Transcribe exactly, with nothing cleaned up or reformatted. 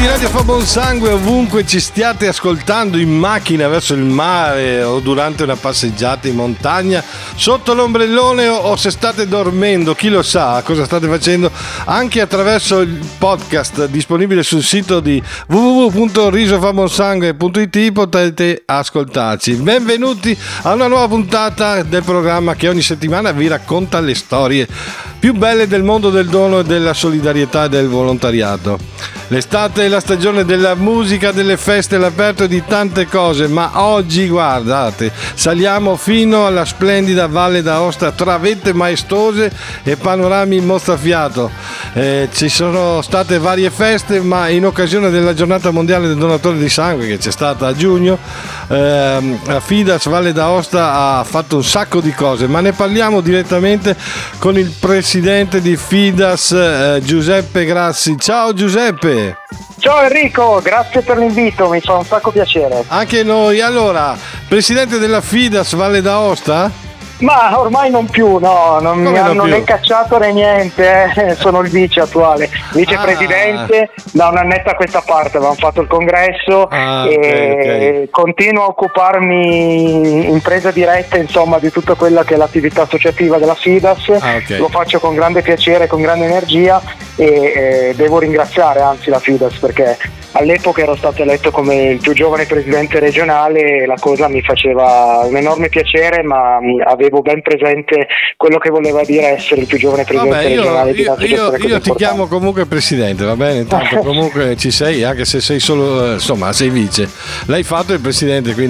Radio Fa Buon Sangue ovunque ci stiate ascoltando, in macchina verso il mare o durante una passeggiata in montagna, sotto l'ombrellone o, o se state dormendo, chi lo sa cosa state facendo, anche attraverso il podcast disponibile sul sito di w w w punto risofabonsangue punto i t potete ascoltarci. Benvenuti a una nuova puntata del programma che ogni settimana vi racconta le storie più belle del mondo del dono e della solidarietà e del volontariato. L'estate è la stagione della musica, delle feste, all'aperto e di tante cose, ma oggi, guardate, saliamo fino alla splendida Valle d'Aosta tra vette maestose e panorami mozzafiato. Eh, ci sono state varie feste, ma in occasione della giornata mondiale del donatore di sangue che c'è stata a giugno, ehm, la Fidas Valle d'Aosta ha fatto un sacco di cose, ma ne parliamo direttamente con il presidente di Fidas, eh, Giuseppe Grassi. Ciao Giuseppe! Ciao Enrico, grazie per l'invito, mi fa un sacco piacere. Anche noi. Allora, presidente della Fidas Valle d'Aosta? Ma ormai non più, no, non Come mi hanno più? né cacciato né niente, eh. Sono il vice attuale, vicepresidente, ah. Da un'annetta a questa parte avevamo fatto il congresso, ah, e okay, okay. continuo a occuparmi in presa diretta, insomma, di tutta quella che è l'attività associativa della Fidas, ah, okay. Lo faccio con grande piacere, con grande energia e eh, devo ringraziare anzi la Fidas perché all'epoca ero stato eletto come il più giovane presidente regionale e la cosa mi faceva un enorme piacere, ma avevo ben presente quello che voleva dire essere il più giovane presidente Vabbè, io, regionale di io, una io, io ti importante. chiamo comunque presidente, va bene? Intanto comunque ci sei, anche se sei solo, insomma, sei vice. L'hai fatto il presidente, quindi